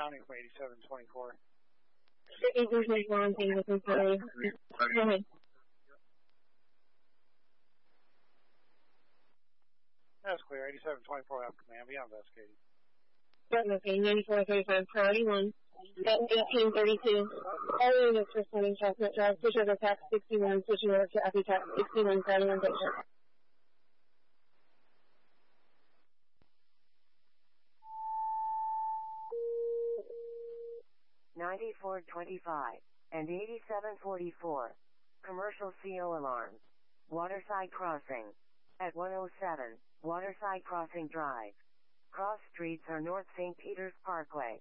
County from 8724. 1824 on scene with Missouri. Go ahead. That's clear. 8724 have command. We are investigating. Okay, 9435, priority 1. At 1832, all units responding Chestnut Drive, switch over tax 61, switching over to Appy tax 61, starting on picture. $94.25 and $87.44. Commercial CO alarms. Waterside Crossing. At 107, Waterside Crossing Drive. Cross streets are North St. Peter's Parkway.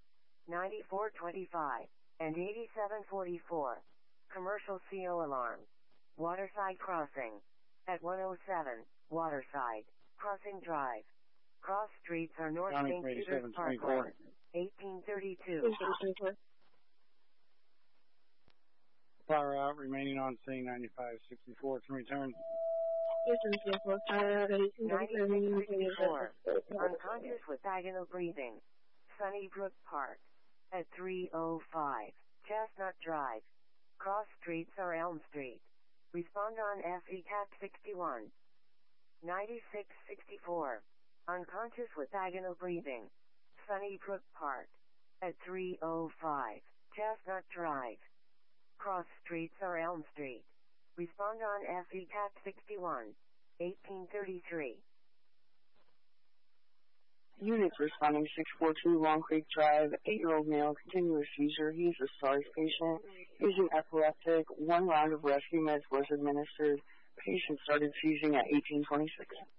$94.25 and $87.44. Commercial CO alarms. Waterside Crossing. At 107, Waterside Crossing Drive. Cross streets are North St. Peter's Parkway. 1832. Power out, remaining on scene 9564. Can return. 9664. Unconscious with diagonal breathing. Sunnybrook Park. At 305 Chestnut Drive. Cross streets are Elm Street. Respond on FE Cat 61. 9664. Unconscious with diagonal breathing. Sunnybrook Park. At 305 Chestnut Drive. Cross streets are Elm Street. Respond on FE Cat 61. 1833. Units responding 642 Long Creek Drive, 8-year-old male, continuous seizure. He's a SARS patient. He's an epileptic. 1 round of rescue meds was administered. Patient started seizing at 1826.